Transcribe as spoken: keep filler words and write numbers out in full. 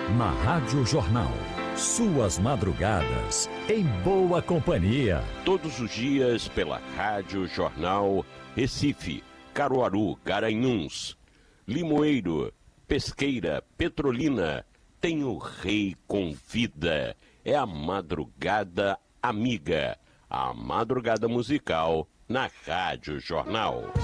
Na Rádio Jornal. Suas madrugadas em boa companhia. Todos os dias pela Rádio Jornal Recife, Caruaru, Garanhuns, Limoeiro, Pesqueira, Petrolina. Tem o Rei Convida. É a madrugada amiga. A madrugada musical na Rádio Jornal.